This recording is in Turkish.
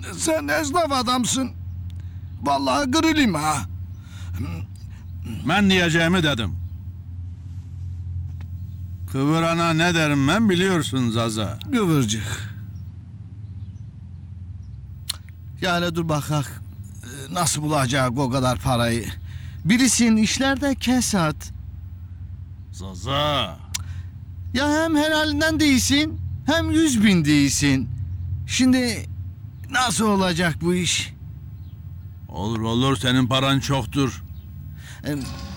Sen esnaf adamsın. Vallahi kırılayım ha. Ben diyeceğimi dedim. Kıvırana ne derim ben biliyorsun Zaza. Kıvırcık. Yani dur bakak. Nasıl bulacak o kadar parayı? Birisin işlerde kesat. Zaza. Ya hem helalinden değilsin hem 100.000 değilsin. Şimdi nasıl olacak bu iş? Olur senin paran çoktur.